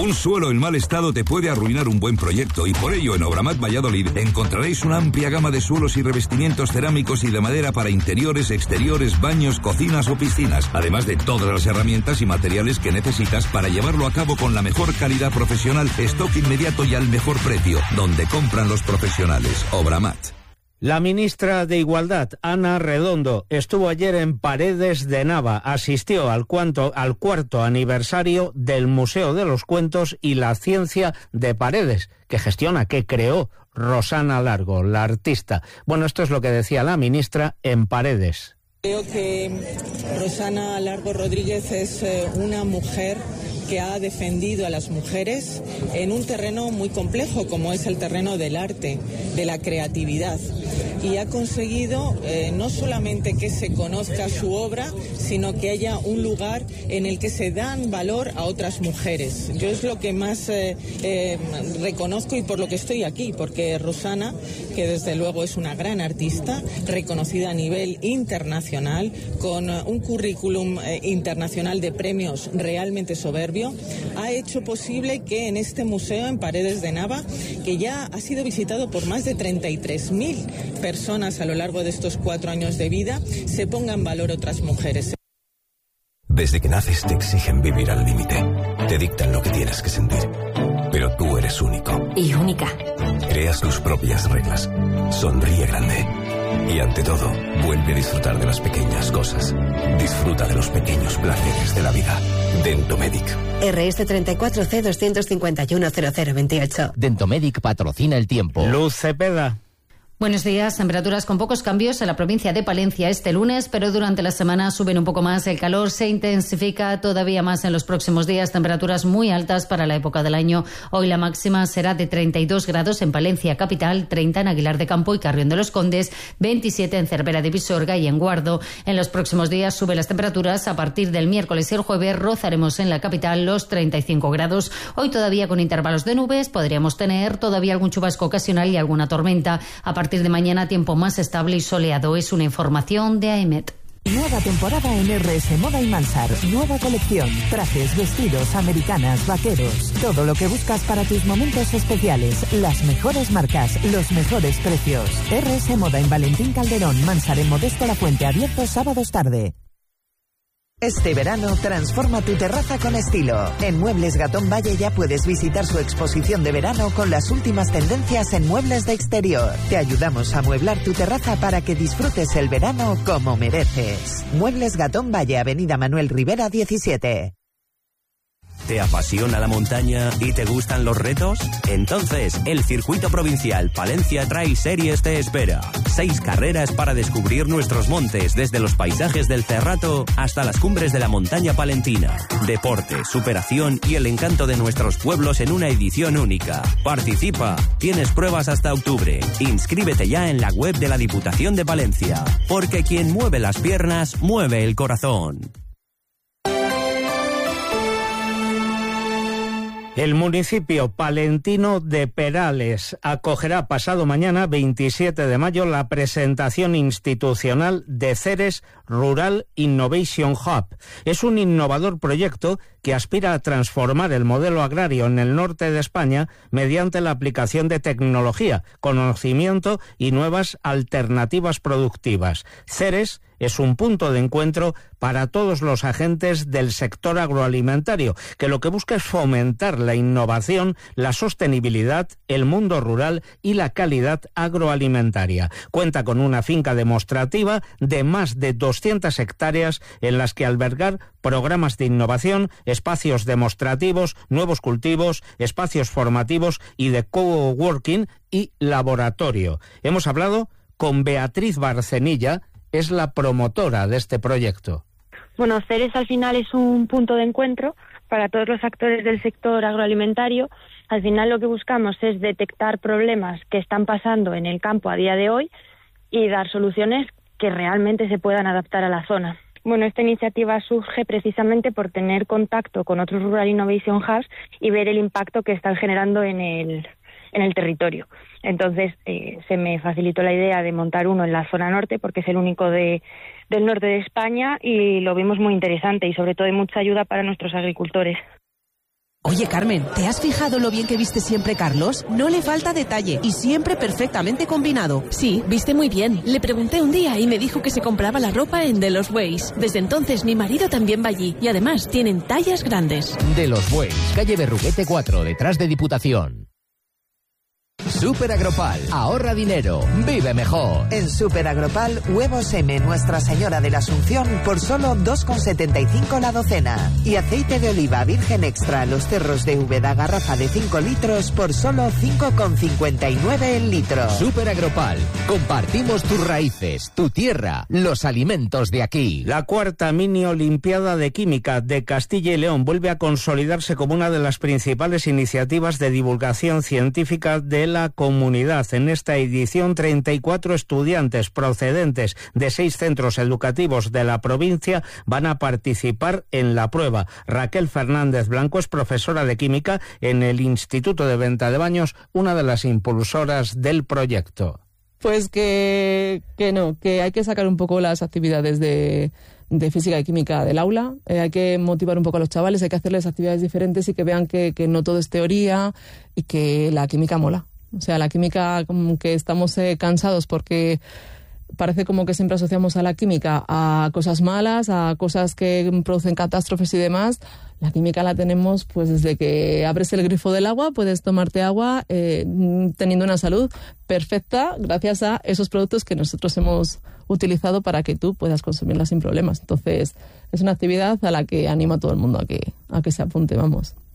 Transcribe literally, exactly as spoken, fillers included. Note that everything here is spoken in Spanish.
Un suelo en mal estado te puede arruinar un buen proyecto y por ello en Obramat Valladolid encontraréis una amplia gama de suelos y revestimientos cerámicos y de madera para interiores, exteriores, baños, cocinas o piscinas, además de todas las herramientas y materiales que necesitas para llevarlo a cabo con la mejor calidad profesional, stock inmediato y al mejor precio, donde compran los profesionales. Obramat. La ministra de Igualdad, Ana Redondo, estuvo ayer en Paredes de Nava, asistió al, cuanto, al cuarto aniversario del Museo de los Cuentos y la Ciencia de Paredes, que gestiona, que creó Rosana Largo, la artista. Bueno, esto es lo que decía la ministra en Paredes. Creo que Rosana Largo Rodríguez es una mujer que ha defendido a las mujeres en un terreno muy complejo como es el terreno del arte, de la creatividad. Y ha conseguido eh, no solamente que se conozca su obra, sino que haya un lugar en el que se dan valor a otras mujeres. Yo es lo que más eh, eh, reconozco y por lo que estoy aquí, porque Rosana, que desde luego es una gran artista, reconocida a nivel internacional, con uh, un currículum eh, internacional de premios realmente soberbio, ha hecho posible que en este museo en Paredes de Nava, que ya ha sido visitado por más de treinta y tres mil personas a lo largo de estos cuatro años de vida, se pongan en valor otras mujeres. Desde que naces te exigen vivir al límite. Te dictan lo que tienes que sentir. Pero tú eres único. Y única. Creas tus propias reglas. Sonríe grande. Y ante todo, vuelve a disfrutar de las pequeñas cosas. Disfruta de los pequeños placeres de la vida. Dentomedic. R S treinta y cuatro C doscientos cincuenta y uno cero cero veintiocho. Dentomedic patrocina el tiempo. Luz Cepeda. Buenos días. Temperaturas con pocos cambios en la provincia de Palencia este lunes, pero durante la semana suben un poco más. El calor se intensifica todavía más en los próximos días. Temperaturas muy altas para la época del año. Hoy la máxima será de treinta y dos grados en Palencia capital, treinta en Aguilar de Campo y Carrión de los Condes, veintisiete en Cervera de Visorga y en Guardo. En los próximos días suben las temperaturas. A partir del miércoles y el jueves rozaremos en la capital los treinta y cinco grados. Hoy todavía con intervalos de nubes. Podríamos tener todavía algún chubasco ocasional y alguna tormenta. A partir de mañana tiempo más estable y soleado. Es una información de AEMET. Nueva temporada en R S Moda y Mansar. Nueva colección. Trajes, vestidos, americanas, vaqueros. Todo lo que buscas para tus momentos especiales. Las mejores marcas, los mejores precios. R S Moda en Valentín Calderón. Mansar en Modesto La Fuente. Abierto sábados tarde. Este verano transforma tu terraza con estilo. En Muebles Gatón Valle ya puedes visitar su exposición de verano con las últimas tendencias en muebles de exterior. Te ayudamos a amueblar tu terraza para que disfrutes el verano como mereces. Muebles Gatón Valle, Avenida Manuel Rivera diecisiete. ¿Te apasiona la montaña y te gustan los retos? Entonces, el Circuito Provincial Palencia Trail Series te espera. Seis carreras para descubrir nuestros montes, desde los paisajes del Cerrato hasta las cumbres de la montaña palentina. Deporte, superación y el encanto de nuestros pueblos en una edición única. Participa. Tienes pruebas hasta octubre. Inscríbete ya en la web de la Diputación de Palencia. Porque quien mueve las piernas, mueve el corazón. El municipio palentino de Perales acogerá pasado mañana, veintisiete de mayo, la presentación institucional de Ceres Rural Innovation Hub. Es un innovador proyecto que aspira a transformar el modelo agrario en el norte de España mediante la aplicación de tecnología, conocimiento y nuevas alternativas productivas. Ceres es un punto de encuentro para todos los agentes del sector agroalimentario, que lo que busca es fomentar la innovación, la sostenibilidad, el mundo rural y la calidad agroalimentaria. Cuenta con una finca demostrativa de más de doscientas hectáreas en las que albergar programas de innovación, espacios demostrativos, nuevos cultivos, espacios formativos y de coworking y laboratorio. Hemos hablado con Beatriz Barcenilla, es la promotora de este proyecto. Bueno, Ceres al final es un punto de encuentro para todos los actores del sector agroalimentario. Al final lo que buscamos es detectar problemas que están pasando en el campo a día de hoy y dar soluciones que realmente se puedan adaptar a la zona. Bueno, esta iniciativa surge precisamente por tener contacto con otros Rural Innovation Hubs y ver el impacto que están generando en el, en el territorio. Entonces, eh, se me facilitó la idea de montar uno en la zona norte, porque es el único de, del norte de España, y lo vimos muy interesante y sobre todo de mucha ayuda para nuestros agricultores. Oye, Carmen, ¿te has fijado lo bien que viste siempre Carlos? No le falta detalle y siempre perfectamente combinado. Sí, viste muy bien. Le pregunté un día y me dijo que se compraba la ropa en De Los Bueyes. Desde entonces mi marido también va allí y además tienen tallas grandes. De Los Bueyes, calle Berruguete cuatro, detrás de Diputación. Super Agropal, ahorra dinero, vive mejor. En Super Agropal, huevos M Nuestra Señora de la Asunción por solo dos con setenta y cinco la docena. Y aceite de oliva virgen extra Los Cerros de Úbeda garrafa de cinco litros por solo cinco con cincuenta y nueve el litro. Super Agropal, compartimos tus raíces, tu tierra, los alimentos de aquí. La cuarta mini Olimpiada de Química de Castilla y León vuelve a consolidarse como una de las principales iniciativas de divulgación científica de la comunidad. En esta edición, treinta y cuatro estudiantes procedentes de seis centros educativos de la provincia van a participar en la prueba. Raquel Fernández Blanco es profesora de química en el Instituto de Venta de Baños, una de las impulsoras del proyecto. Pues que, que no, que hay que sacar un poco las actividades de, de física y química del aula, eh, hay que motivar un poco a los chavales, hay que hacerles actividades diferentes y que vean que, que no todo es teoría y que la química mola. O sea, la química, como que estamos eh, cansados porque parece como que siempre asociamos a la química a cosas malas, a cosas que producen catástrofes y demás. La química la tenemos pues desde que abres el grifo del agua, puedes tomarte agua eh, teniendo una salud perfecta gracias a esos productos que nosotros hemos utilizado para que tú puedas consumirla sin problemas. Entonces, es una actividad a la que animo a todo el mundo a que, a que se apunte, vamos.